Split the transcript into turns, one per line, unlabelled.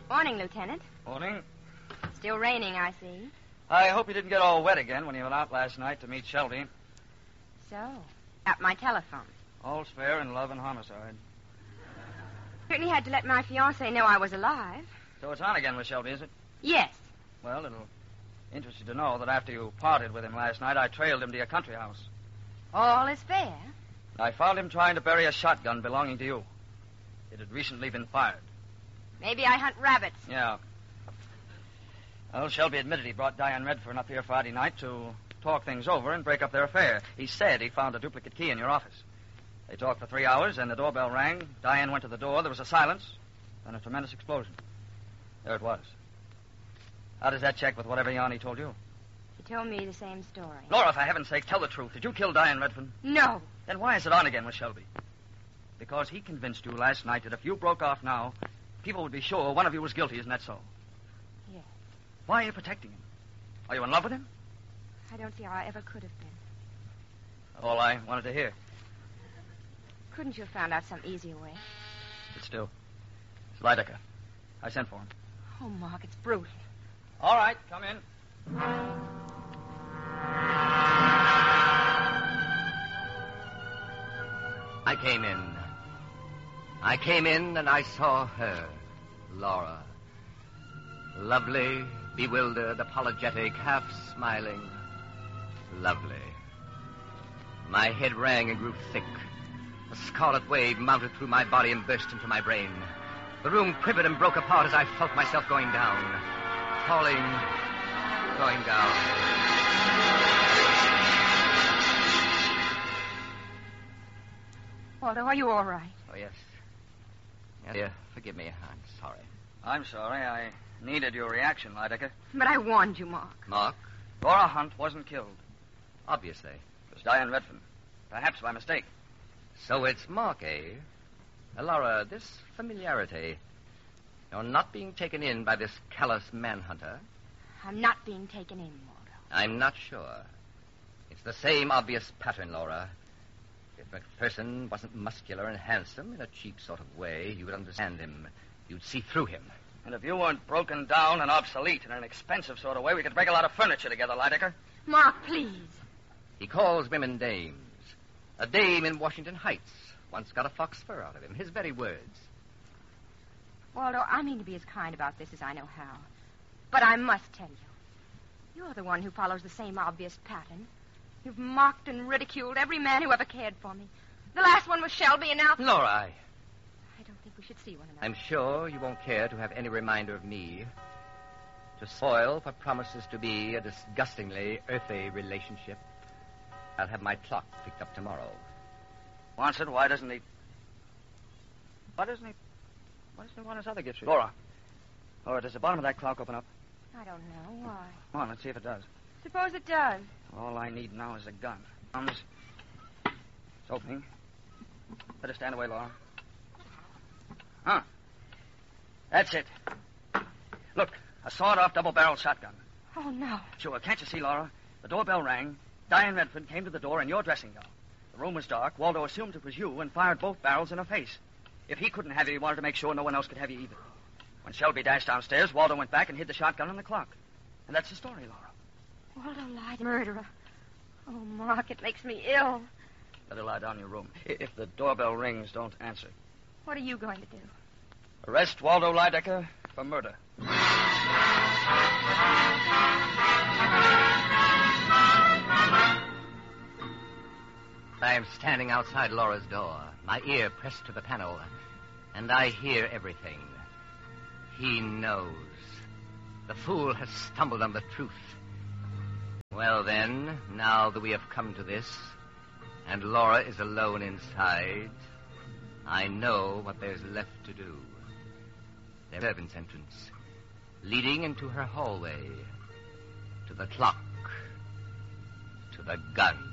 Morning, Lieutenant.
Morning.
Still raining, I see.
I hope you didn't get all wet again when you went out last night to meet Shelby.
So, at my telephone.
All's fair in love and homicide.
Certainly had to let my fiancé know I was alive.
So it's on again with Shelby, is it?
Yes.
Well, it'll interest you to know that after you parted with him last night, I trailed him to your country house.
All is fair.
I found him trying to bury a shotgun belonging to you. It had recently been fired.
Maybe I hunt rabbits.
Yeah. Well, Shelby admitted he brought Diane Redfern up here Friday night to talk things over and break up their affair. He said he found a duplicate key in your office. They talked for 3 hours, and the doorbell rang. Diane went to the door. There was a silence, then a tremendous explosion. There it was. How does that check with whatever Yanni told you?
She told me the same story.
Laura, for heaven's sake, tell the truth. Did you kill Diane Redfern?
No.
Then why is it on again with Shelby? Because he convinced you last night that if you broke off now, people would be sure one of you was guilty, isn't that so?
Yes.
Why are you protecting him? Are you in love with him?
I don't see how I ever could have been.
All I wanted to hear.
Couldn't you have found out some easier way?
But still, it's Lydecker. I sent for him.
Oh, Mark, it's brutal.
All right, come in.
I came in and I saw her, Laura. Lovely, bewildered, apologetic, half smiling. Lovely. My head rang and grew thick. A scarlet wave mounted through my body and burst into my brain. The room quivered and broke apart as I felt myself going down. Falling, going down.
Waldo, are you all right?
Oh, yes. Yes, forgive me. I'm sorry.
I'm sorry. I needed your reaction, Lydecker.
But I warned you, Mark.
Mark?
Laura Hunt wasn't killed.
Obviously.
It was Diane Redfern. Perhaps by mistake.
So it's Mark, eh? Laura, this familiarity. You're not being taken in by this callous manhunter.
I'm not being taken in, Waldo.
I'm not sure. It's the same obvious pattern, Laura. If McPherson wasn't muscular and handsome in a cheap sort of way, you would understand him. You'd see through him.
And if you weren't broken down and obsolete in an expensive sort of way, we could break a lot of furniture together, Lydecker.
Mark, please.
He calls women dames. A dame in Washington Heights once got a fox fur out of him. His very words.
Waldo, I mean to be as kind about this as I know how. But I must tell you, you're the one who follows the same obvious pattern. You've mocked and ridiculed every man who ever cared for me. The last one was Shelby, and now...
Laura,
I don't think we should see one another.
I'm sure you won't care to have any reminder of me. To spoil what promises to be a disgustingly earthy relationship. I'll have my clock picked up tomorrow.
Wants it? Why doesn't he want his other gifts? Laura, does the bottom of that clock open up?
I don't know. Why?
Come on, let's see if it does.
Suppose it does.
All I need now is a gun. It's opening. Better stand away, Laura. Huh. That's it. Look, a sawed-off double-barreled shotgun.
Oh, no.
Sure, can't you see, Laura? The doorbell rang. Diane Redfern came to the door in your dressing gown. The room was dark. Waldo assumed it was you and fired both barrels in her face. If he couldn't have you, he wanted to make sure no one else could have you either. When Shelby dashed downstairs, Waldo went back and hid the shotgun in the clock. And that's the story, Laura.
Waldo lied, murderer. Oh, Mark, it makes me ill.
Better lie down in your room. If the doorbell rings, don't answer.
What are you going to do?
Arrest Waldo Lydecker for murder.
I am standing outside Laura's door, my ear pressed to the panel, and I hear everything. He knows. The fool has stumbled on the truth. Well, then, now that we have come to this, and Laura is alone inside, I know what there's left to do. The servant's entrance, leading into her hallway, to the clock, to the gun.